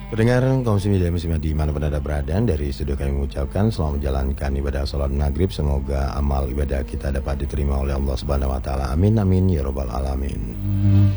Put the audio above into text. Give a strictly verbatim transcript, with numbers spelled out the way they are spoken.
Pendengar kaum muslimin dan muslimat di mana pun Anda berada, dari studio kami mengucapkan selamat menjalankan ibadah salat maghrib. Semoga amal ibadah kita dapat diterima oleh Allah Subhanahu wa taala. Amin amin ya rabbal alamin.